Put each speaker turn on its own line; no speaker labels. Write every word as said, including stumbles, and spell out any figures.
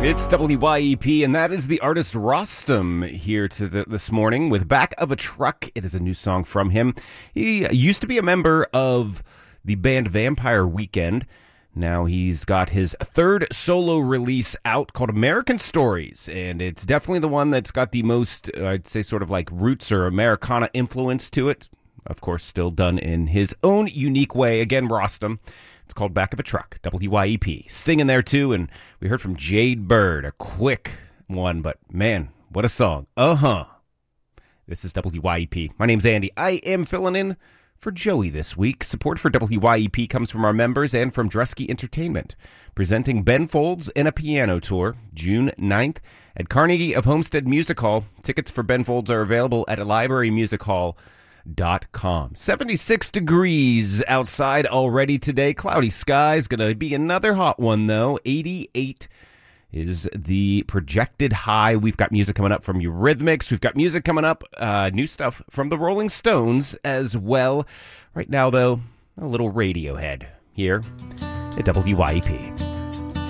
It's W Y E P, and that is the artist Rostam here to the, this morning with Back of a Truck. It is a new song from him. He used to be a member of the band Vampire Weekend. Now he's got his third solo release out called American Stories, and it's definitely the one that's got the most, uh, I'd say, sort of like roots or Americana influence to it. Of course, still done in his own unique way. Again, Rostam. It's called Back of a Truck, W Y E P. Sting in there, too, and we heard from Jade Bird, a quick one, but man, what a song. Uh-huh. This is W Y E P. My name's Andy. I am filling in for Joey this week. Support for W Y E P comes from our members and from Dresky Entertainment, presenting Ben Folds in a piano tour, June ninth, at Carnegie of Homestead Music Hall. Tickets for Ben Folds are available at library music hall dot com. seventy-six degrees outside already today. Cloudy skies. Going to be another hot one, though. eighty-eight is the projected high. We've got music coming up from Eurythmics. We've got music coming up, uh, new stuff from the Rolling Stones as well. Right now, though, a little Radiohead here at W Y E P.